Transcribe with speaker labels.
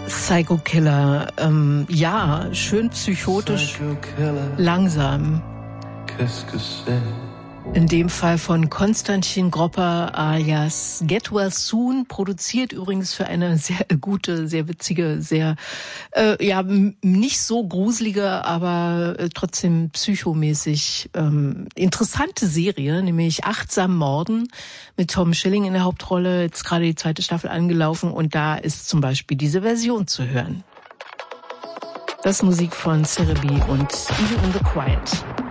Speaker 1: Psycho Killer, ja, schön psychotisch, langsam. In dem Fall von Konstantin Gropper alias Get Well Soon, produziert übrigens für eine sehr gute, sehr witzige, sehr, nicht so gruselige, aber trotzdem psychomäßig interessante Serie, nämlich Achtsam Morden mit Tom Schilling in der Hauptrolle, jetzt gerade die 2. Staffel angelaufen und da ist zum Beispiel diese Version zu hören. Das ist Musik von Cerebi und Even in the Quiet.